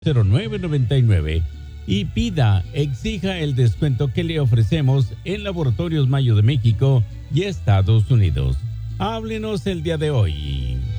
0999 y exija el descuento que le ofrecemos en Laboratorios Mayo de México y Estados Unidos. Háblenos el día de hoy.